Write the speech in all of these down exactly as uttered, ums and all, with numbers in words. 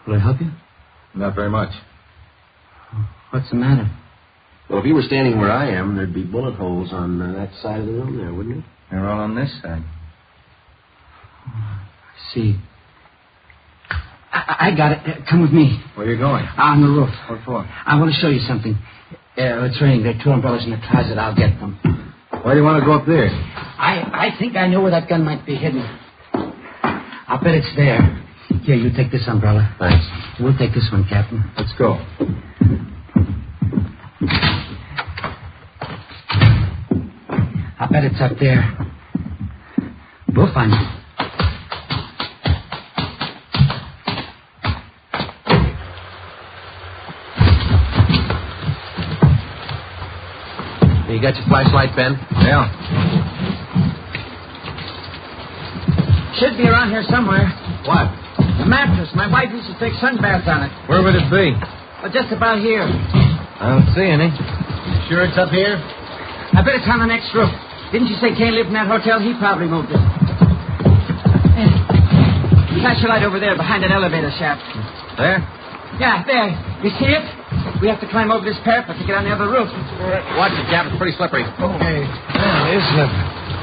Will I help you? Not very much. What's the matter? Well, if you were standing where I am, there'd be bullet holes on uh, that side of the room there, wouldn't it? They're all on this side. I see. I, I got it. Uh, come with me. Where are you going? On the roof. What for? I want to show you something. Uh, it's raining. There are two umbrellas in the closet. I'll get them. Why do you want to go up there? I, I think I know where that gun might be hidden. I'll bet it's there. Here, you take this umbrella. Thanks. We'll take this one, Captain. Let's go. I'll bet it's up there. We'll find it. You got your flashlight, Ben? Yeah. Should be around here somewhere. What? The mattress. My wife used to take sunbaths on it. Where would it be? Well, just about here. I don't see any. You sure it's up here? I bet it's on the next roof. Didn't you say Kane lived in that hotel? He probably moved it. Hey, flash your light over there behind that elevator shaft. There? Yeah, there. You see it? We have to climb over this parapet to get on the other roof. Watch it, Cap. It's pretty slippery. Okay. Yeah, it is slippery.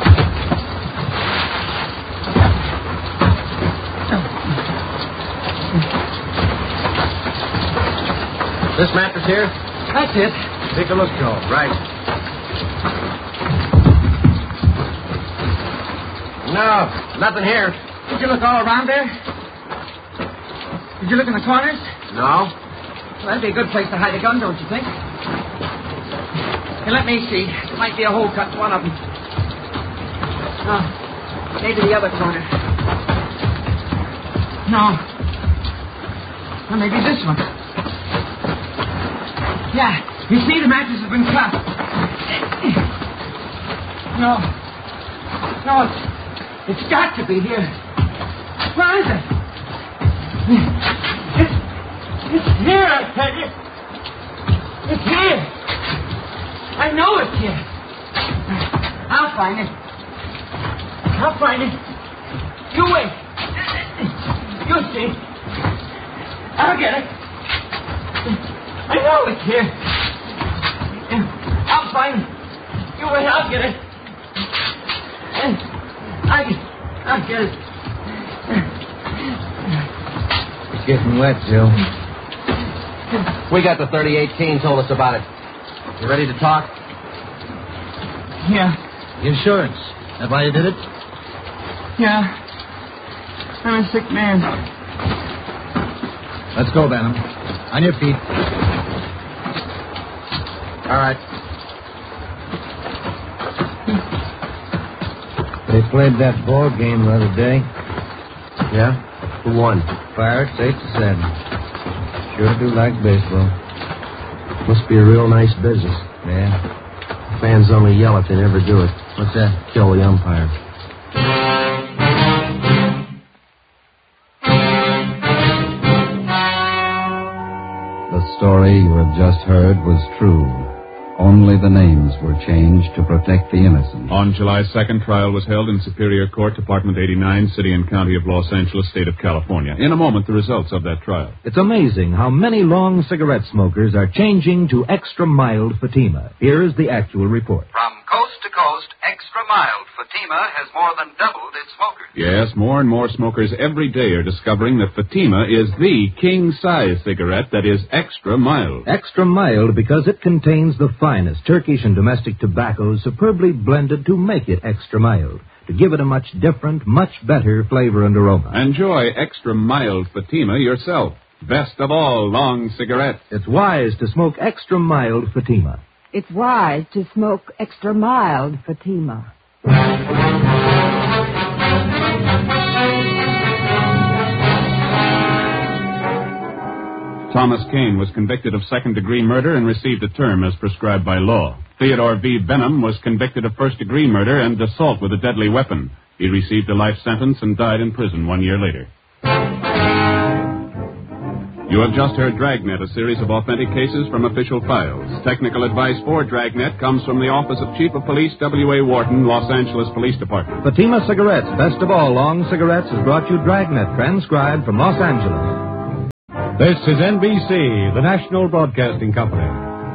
This mattress here? That's it. Take a look, Joe. Right. No, nothing here. Did you look all around there? Did you look in the corners? No. Well, that'd be a good place to hide a gun, don't you think? Hey, let me see. There might be a hole cut in one of them. No. Maybe the other corner. No. Well, maybe this one. Yeah. You see, the mattress has been cut. No. No, it's, it's got to be here. Where is it? It's, it's here, I tell you. It's here. I know it's here. I'll find it. I'll find it. You wait. You'll see. I'll get it. I know it's here. I'll find it. You wait, I'll get it. I, I'll get it. It's getting wet, Joe. We got the thirty-eight. Kane told us about it. You ready to talk? Yeah. Insurance. That why you did it? Yeah. I'm a sick man. Let's go, Banham. On your feet. All right. They played that ball game the other day. Yeah? Who won? Pirates, eight to seven. Sure do like baseball. Must be a real nice business. Yeah. Fans only yell if they never do it. What's that? Kill the umpire. The story you have just heard was true. Only the names were changed to protect the innocent. On July second, trial was held in Superior Court, Department eighty-nine, City and County of Los Angeles, State of California. In a moment, the results of that trial. It's amazing how many long cigarette smokers are changing to extra mild Fatima. Here is the actual report. From coast to coast, extra mild Fatima has more than doubled its smokers. Yes, more and more smokers every day are discovering that Fatima is the king-size cigarette that is extra mild. Extra mild because it contains the finest Turkish and domestic tobaccos superbly blended to make it extra mild, to give it a much different, much better flavor and aroma. Enjoy extra mild Fatima yourself. Best of all long cigarettes. It's wise to smoke extra mild Fatima. It's wise to smoke extra mild Fatima. Thomas Kane was convicted of second-degree murder and received a term as prescribed by law. Theodore V. Benham was convicted of first-degree murder and assault with a deadly weapon. He received a life sentence and died in prison one year later. You have just heard Dragnet, a series of authentic cases from official files. Technical advice for Dragnet comes from the Office of Chief of Police W A. Wharton, Los Angeles Police Department. Fatima Cigarettes, best of all long cigarettes, has brought you Dragnet, transcribed from Los Angeles. This is N B C, the National Broadcasting Company.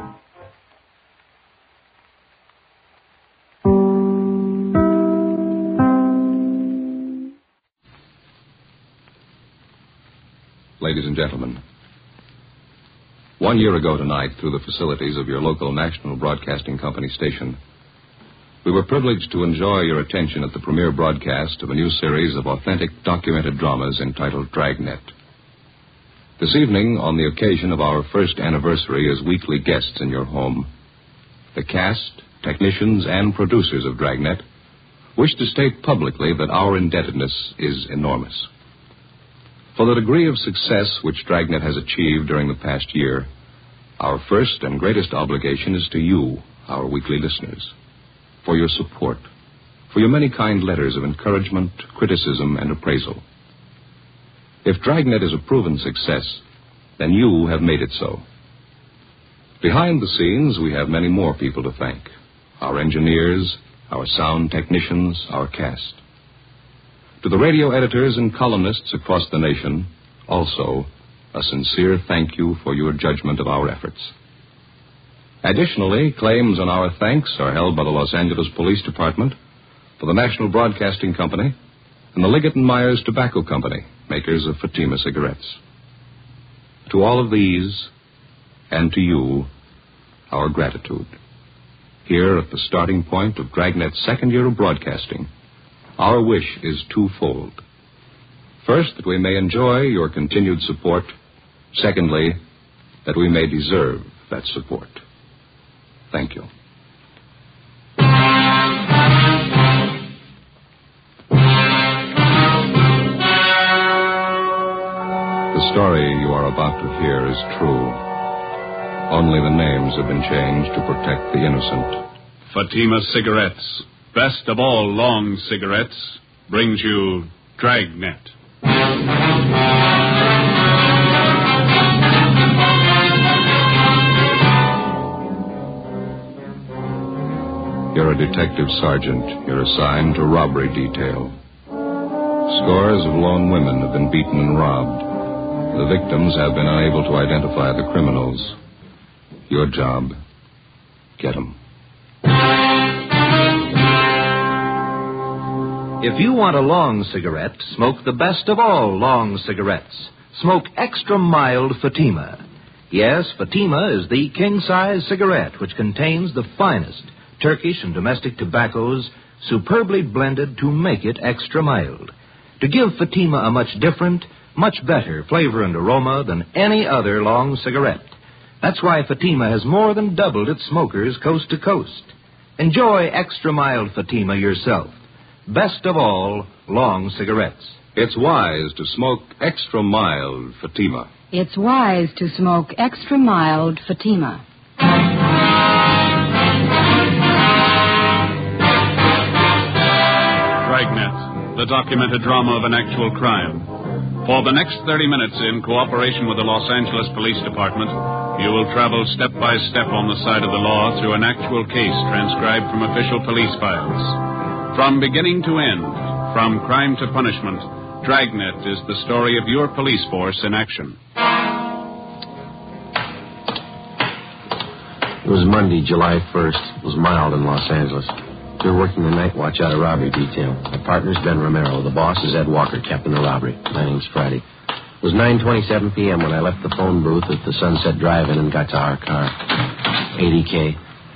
Ladies and gentlemen, one year ago tonight, through the facilities of your local National Broadcasting Company station, we were privileged to enjoy your attention at the premiere broadcast of a new series of authentic documented dramas entitled Dragnet. This evening, on the occasion of our first anniversary as weekly guests in your home, the cast, technicians, and producers of Dragnet wish to state publicly that our indebtedness is enormous. For the degree of success which Dragnet has achieved during the past year, our first and greatest obligation is to you, our weekly listeners, for your support, for your many kind letters of encouragement, criticism, and appraisal. If Dragnet is a proven success, then you have made it so. Behind the scenes, we have many more people to thank. Our engineers, our sound technicians, our cast. To the radio editors and columnists across the nation, also, a sincere thank you for your judgment of our efforts. Additionally, claims on our thanks are held by the Los Angeles Police Department, for the National Broadcasting Company, and the Liggett and Myers Tobacco Company, makers of Fatima cigarettes. To all of these, and to you, our gratitude. Here at the starting point of Dragnet's second year of broadcasting, our wish is twofold. First, that we may enjoy your continued support. Secondly, that we may deserve that support. Thank you. The story you are about to hear is true. Only the names have been changed to protect the innocent. Fatima Cigarettes, best of all long cigarettes, brings you Dragnet. You're a detective sergeant. You're assigned to robbery detail. Scores of lone women have been beaten and robbed. The victims have been unable to identify the criminals. Your job, get them. If you want a long cigarette, smoke the best of all long cigarettes. Smoke extra mild Fatima. Yes, Fatima is the king-size cigarette which contains the finest Turkish and domestic tobaccos superbly blended to make it extra mild. To give Fatima a much different, much better flavor and aroma than any other long cigarette. That's why Fatima has more than doubled its smokers coast to coast. Enjoy extra mild Fatima yourself. Best of all, long cigarettes. It's wise to smoke extra mild Fatima. It's wise to smoke extra mild Fatima. Dragnet, the documented drama of an actual crime. For the next thirty minutes, in cooperation with the Los Angeles Police Department, you will travel step by step on the side of the law through an actual case transcribed from official police files. From beginning to end, from crime to punishment, Dragnet is the story of your police force in action. It was Monday, July first. It was mild in Los Angeles. We were working the night watch out of robbery detail. My partner's Ben Romero. The boss is Ed Walker, captain of robbery. My name's Friday. It was nine twenty-seven p.m. when I left the phone booth at the Sunset Drive-In and got to our car. eighty K.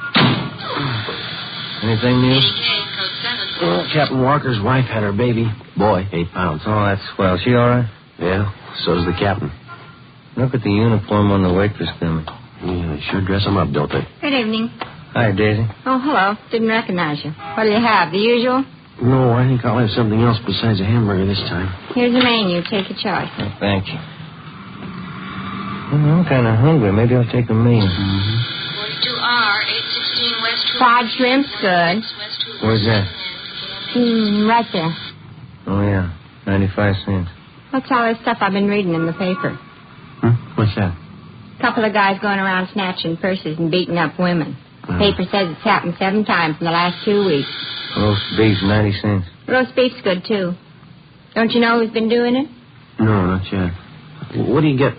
Anything new? Well, Captain Walker's wife had her baby. Boy, eight pounds. Oh, that's swell. She all right? Yeah, so's the captain. Look at the uniform on the waitress coming. Yeah, they sure dress them up, don't they? Good evening. Hi, Daisy. Oh, hello. Didn't recognize you. What do you have? The usual? No, I think I'll have something else besides a hamburger this time. Here's the menu. Take your choice. Oh, thank you. Well, I'm kind of hungry. Maybe I'll take a meal. Mm-hmm. forty-two R, eight sixteen West. Fried shrimp's good. Where's that? Mm, right there. Oh, yeah. ninety-five cents. What's all this stuff I've been reading in the paper? Huh? What's that? Couple of guys going around snatching purses and beating up women. The paper says it's happened seven times in the last two weeks. Roast beef, ninety cents. Roast beef's good, too. Don't you know who's been doing it? No, not yet. What do you get